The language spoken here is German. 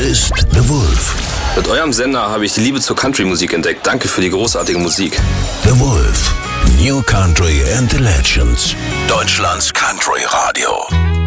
ist The Wolf. Mit eurem Sender habe ich die Liebe zur Country-Musik entdeckt. Danke für die großartige Musik. The Wolf. New Country and the Legends. Deutschlands Country Radio.